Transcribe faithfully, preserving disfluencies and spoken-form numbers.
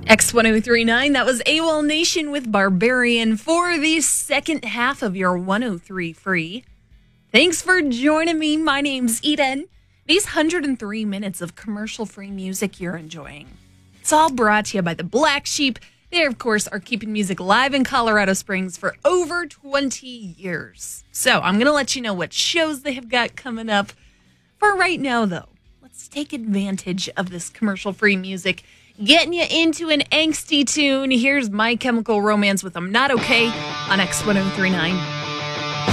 X one oh three point nine, that was AWOL Nation with Barbarian for the second half of your one oh three Free. Thanks for joining me. My name's Eden. These one hundred three minutes of commercial-free music you're enjoying, it's all brought to you by the Black Sheep. They, of course, are keeping music alive in Colorado Springs for over twenty years. So I'm going to let you know what shows they have got coming up. For right now, though, let's take advantage of this commercial-free music, getting you into an angsty tune. Here's My Chemical Romance with I'm Not Okay on X one oh three point nine.